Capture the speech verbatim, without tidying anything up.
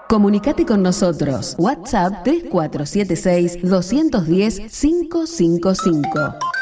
Comunicate con nosotros. WhatsApp tres cuatro siete seis, dos uno cero, cinco cinco cinco.